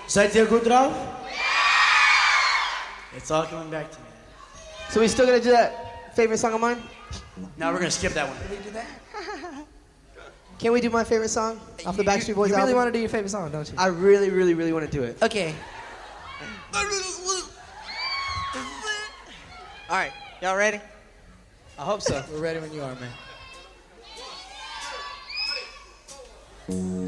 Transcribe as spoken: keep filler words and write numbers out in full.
Seid ihr gut drauf? It's all coming back to me. So we still gonna do that favorite song of mine? No, we're gonna skip that one. Can we do that? Can we do my favorite song off the You- Backstreet Boys You really album? want to do your favorite song, don't you? I really, really, really want to do it. Okay. All right, y'all ready? I hope so. We're ready when you are, man.